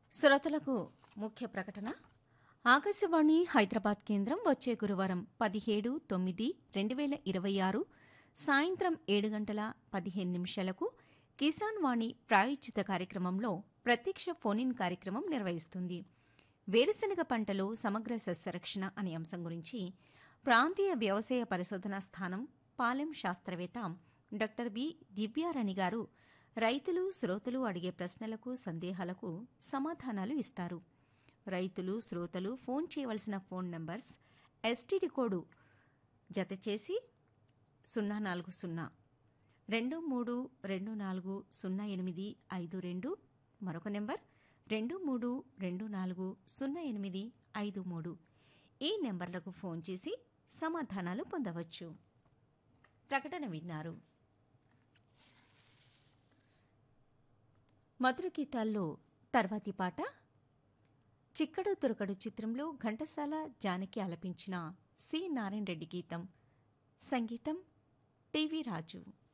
శ్రోతలకు ముఖ్య ప్రకటన. ఆకాశవాణి హైదరాబాద్ కేంద్రం వచ్చే గురువారం 17/9/2026 సాయంత్రం 7:15 కిసాన్ వాణి ప్రాయోజిత కార్యక్రమంలో ప్రత్యక్ష ఫోన్-ఇన్ కార్యక్రమం నిర్వహిస్తుంది. వేరుశనగ పంటలో సమగ్ర సస్యరక్షణ అనే అంశం గురించి ప్రాంతీయ వ్యవసాయ పరిశోధనా స్థానం పాలెం శాస్త్రవేత్త డాక్టర్ బి దివ్యారాణి గారు రైతులు, శ్రోతలు అడిగే ప్రశ్నలకు, సందేహాలకు సమాధానాలు ఇస్తారు. రైతులు, శ్రోతలు ఫోన్ చేయవలసిన ఫోన్ నంబర్స్ ఎస్టీడీ కోడ్ జతచేసి 040-23240852, మరొక నెంబర్ 23240853. ఈ నెంబర్లకు ఫోన్ చేసి సమాధానాలు పొందవచ్చు. ప్రకటన విన్నారు. మధుర గీతాల్లో తర్వాతి పాట చిక్కడు దొరకడు చిత్రంలో ఘంటసాల జానకి ఆలపించిన సి నారాయణ రెడ్డి గీతం, సంగీతం టీవీ రాజు.